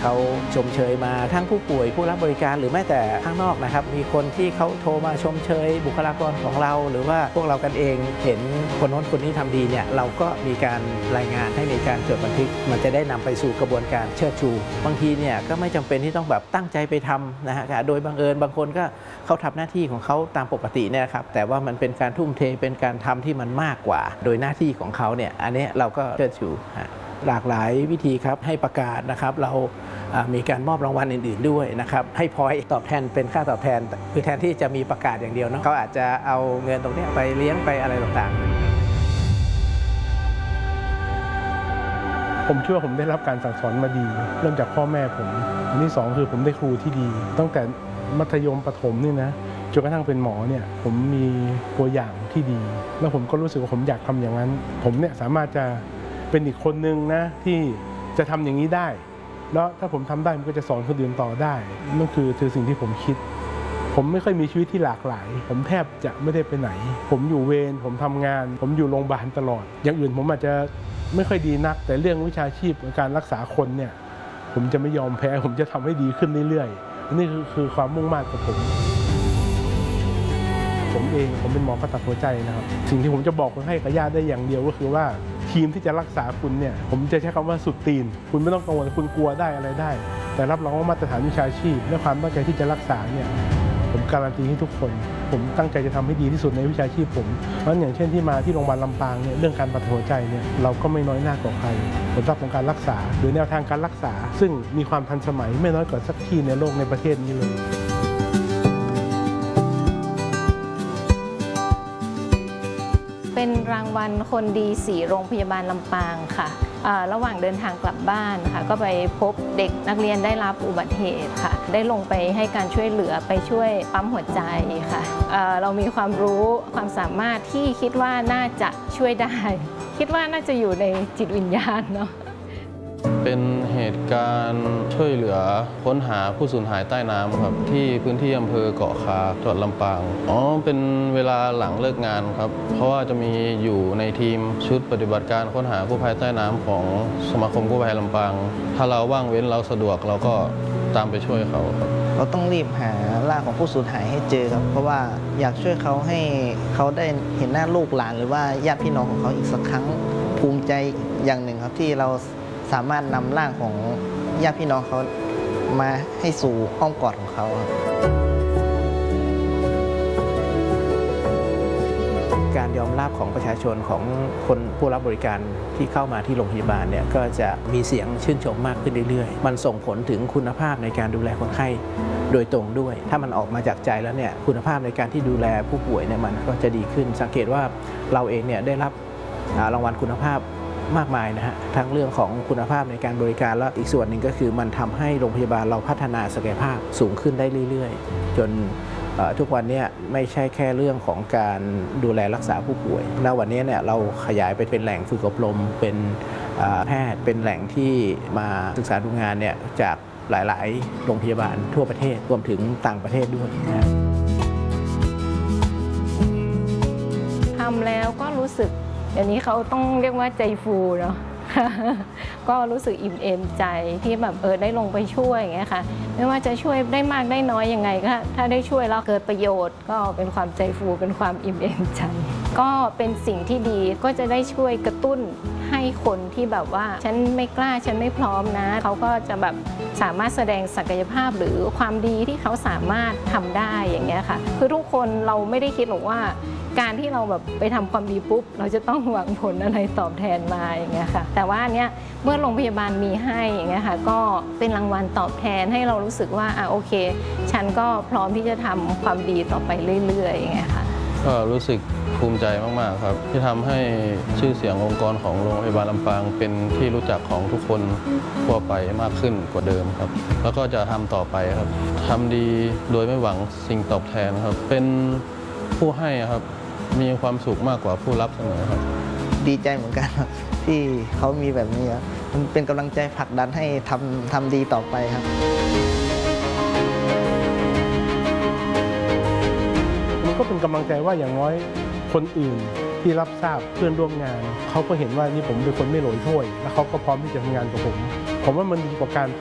เขาชมเชยมาทั้งผู้ป่วยผู้รับบริการหรือแม้แต่ข้างนอกนะครับมีคนที่เขาโทรมาชมเชยบุคลากรของเราหรือว่าพวกเรากันเองเห็นคนโน้นคนนี้ทำดีเนี่ยเราก็มีการรายงานให้มีการจดบันทึกมันจะได้นำไปสู่กระบวนการเชิดชูบางทีเนี่ยก็ไม่จำเป็นที่ต้องแบบตั้งใจไปทำนะฮะโดยบังเอิญบางคนก็เขาทำหน้าที่ของเขาตามปกติเนี่ยครับแต่ว่ามันเป็นการทุ่มเทเป็นการทำที่มันมากกว่าโดยหน้าที่ของเขาเนี่ยอันนี้เราก็เชิดชูหลากหลายวิธีครับให้ประกาศนะครับเรามีการมอบรางวัลอื่นๆด้วยนะครับให้พอยต์ตอบแทนเป็นค่าตอบแทนคือแทนที่จะมีประกาศอย่างเดียวเนาะเขาอาจจะเอาเงินตรงนี้ไปเลี้ยงไปอะไรต่างๆผมเชื่อว่าผมได้รับการสั่งสอนมาดีเริ่มจากพ่อแม่ผมอันที่2คือผมได้ครูที่ดีตั้งแต่มัธยมประถมนี่นะจนกระทั่งเป็นหมอเนี่ยผมมีตัวอย่างที่ดีแล้วผมก็รู้สึกว่าผมอยากทำอย่างนั้นผมเนี่ยสามารถจะเป็นอีกคนนึงนะที่จะทำอย่างนี้ได้แล้วถ้าผมทำได้มันก็จะสอนคนอื่นต่อได้นั่นคือสิ่งที่ผมคิดผมไม่ค่อยมีชีวิตที่หลากหลายผมแทบจะไม่ได้ไปไหนผมอยู่เวรผมทำงานผมอยู่โรงพยาบาลตลอดอย่างอื่นผมอาจจะไม่ค่อยดีนักแต่เรื่องวิชาชีพการรักษาคนเนี่ยผมจะไม่ยอมแพ้ผมจะทำให้ดีขึ้นเรื่อยๆนี่คือความมุ่งมั่นของผมเองผมเป็นหมอผ่าตัดหัวใจนะครับสิ่งที่ผมจะบอกคนให้กับญาติได้อย่างเดียวก็คือว่าทีมที่จะรักษาคุณเนี่ยผมจะใช้คำว่าสุดตีนคุณไม่ต้องกังวลคุณกลัวได้อะไรได้แต่รับรองว่ามาตรฐานวิชาชีพและความตั้งใจที่จะรักษาเนี่ยผมการันตีให้ทุกคนผมตั้งใจจะทำให้ดีที่สุดในวิชาชีพผมเพราะอย่างเช่นที่มาที่โรงพยาบาลลำปางเนี่ยเรื่องการผ่าตัดหัวใจเนี่ยเราก็ไม่น้อยหน้ากว่าใครผลลัพธ์ของการรักษาหรือแนวทางการรักษาซึ่งมีความทันสมัยไม่น้อยกว่าสักที่ในโลกในประเทศนี้เลยเป็นรางวัลคนดี4โรงพยาบาลลำปางค่ะระหว่างเดินทางกลับบ้านค่ะก็ไปพบเด็กนักเรียนได้รับอุบัติเหตุค่ะได้ลงไปให้การช่วยเหลือไปช่วยปั๊มหัวใจค่ะเรามีความรู้ความสามารถที่คิดว่าน่าจะช่วยได้คิดว่าน่าจะอยู่ในจิตวิญญาณเนาะเป็นเหตุการณ์ช่วยเหลือค้นหาผู้สูญหายใต้น้ำครับที่พื้นที่อำเภอเกาะคาจังหวัดลำปางเป็นเวลาหลังเลิกงานครับเพราะว่าจะมีอยู่ในทีมชุดปฏิบัติการค้นหากู้ภัยใต้น้ำของสมาคมกู้ภัยลำปางถ้าเราว่างเว้นเราสะดวกเราก็ตามไปช่วยเขาครับเราต้องรีบหาร่างของผู้สูญหายให้เจอครับเพราะว่าอยากช่วยเขาให้เขาได้เห็นหน้าลูกหลานหรือว่าญาติพี่น้องของเขาอีกสักครั้งภูมิใจอย่างหนึ่งครับที่เราสามารถนำร่างของญาติพี่น้องเขามาให้สู่อ้อมกอดของเขาครับการยอมรับของประชาชนของคนผู้รับบริการที่เข้ามาที่โรงพยาบาลเนี่ยก็จะมีเสียงชื่นชมมากขึ้นเรื่อยๆมันส่งผลถึงคุณภาพในการดูแลคนไข้โดยตรงด้วยถ้ามันออกมาจากใจแล้วเนี่ยคุณภาพในการที่ดูแลผู้ป่วยเนี่ยมันก็จะดีขึ้นสังเกตว่าเราเองเนี่ยได้รับรางวัลคุณภาพมากมายนะฮะทั้งเรื่องของคุณภาพในการบริการแล้วอีกส่วนหนึ่งก็คือมันทำให้โรงพยาบาลเราพัฒนาศักยภาพสูงขึ้นได้เรื่อยๆจนทุกวันนี้ไม่ใช่แค่เรื่องของการดูแลรักษาผู้ป่วยณวันนี้เนี่ยเราขยายไปเป็นแหล่งฝึกอบรมเป็นแพทย์เป็นแหล่งที่มาศึกษาดูงานเนี่ยจากหลายๆโรงพยาบาลทั่วประเทศรวมถึงต่างประเทศด้วยนะทำแล้วก็รู้สึกเดี๋ยวนี้เขาต้องเรียกว่าใจฟูเนาะ ก็รู้สึกอิ่มเอมใจที่แบบได้ลงไปช่วยอย่างเงี้ยค่ะไม่ว่าจะช่วยได้มากได้น้อยยังไงก็ถ้าได้ช่วยแล้วเกิดประโยชน์ก็เป็นความใจฟูเป็นความอิ่มเอมใจก็เป็นสิ่งที่ดีก็จะได้ช่วยกระตุ้นให้คนที่แบบว่าฉันไม่กล้าฉันไม่พร้อมนะเขาก็จะแบบสามารถแสดงศักยภาพหรือความดีที่เขาสามารถทำได้อย่างเงี้ยค่ะคือทุกคนเราไม่ได้คิดหรอกว่าการที่เราแบบไปทำความดีปุ๊บเราจะต้องหวังผลอะไรตอบแทนมาอย่างเงี้ยค่ะแต่ว่าเนี้ยเมื่อโรงพยาบาลมีให้อย่างเงี้ยค่ะก็เป็นรางวัลตอบแทนให้เรารู้สึกว่าโอเคฉันก็พร้อมที่จะทำความดีต่อไปเรื่อยๆอย่างเงี้ยค่ะก็รู้สึกภูมิใจมากๆครับที่ทำให้ชื่อเสียงองค์กรของโรงพยาบาลลำปางเป็นที่รู้จักของทุกคนทั่วไปมากขึ้นกว่าเดิมครับแล้วก็จะทำต่อไปครับทำดีโดยไม่หวังสิ่งตอบแทนครับเป็นผู้ให้ครับมีความสุขมากกว่าผู้รับเสมอครับดีใจเหมือนกันครับที่เขามีแบบนี้ครับมันเป็นกำลังใจผลักดันให้ทำดีต่อไปครับมันก็เป็นกำลังใจว่าอย่างน้อยคนอื่นที่รับทราบเพื่อนร่วมงานเขาก็เห็นว่านี่ผมเป็นคนไม่โหลอยถ้วยและเขาก็พร้อมที่จะทำงานกับผมว่ามันดีกว่าการ